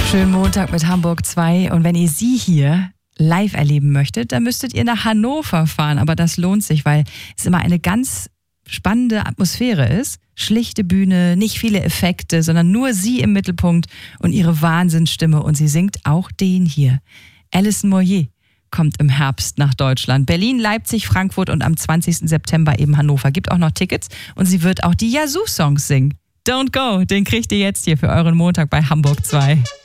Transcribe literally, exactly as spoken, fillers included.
Schönen Montag mit Hamburg zwei. Und wenn ihr sie hier live erleben möchtet, dann müsstet ihr nach Hannover fahren. Aber das lohnt sich, weil es immer eine ganz spannende Atmosphäre ist. Schlichte Bühne, nicht viele Effekte, sondern nur sie im Mittelpunkt und ihre Wahnsinnsstimme. Und sie singt auch den hier. Alison Moyet kommt im Herbst nach Deutschland. Berlin, Leipzig, Frankfurt und am zwanzigsten September eben Hannover. Gibt auch noch Tickets und sie wird auch die Yazoo-Songs singen. Don't Go, den kriegt ihr jetzt hier für euren Montag bei Hamburg zwei.